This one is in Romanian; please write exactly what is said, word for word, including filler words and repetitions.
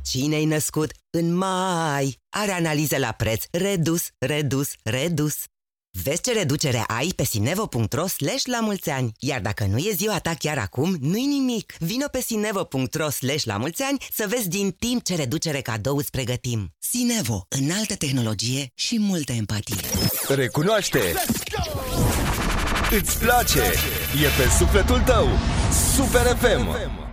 Cine-i născut în mai are analize la preț redus, redus, redus. Vezi ce reducere ai pe sinevo punct ro slash la mulți ani. Iar dacă nu e ziua ta chiar acum, nu-i nimic. Vino pe sinevo punct ro slash la mulți ani să vezi din timp ce reducere cadou îți pregătim. Sinevo, înaltă tehnologie și multă empatie. Recunoaște! Îți place! E pe sufletul tău! Super F M!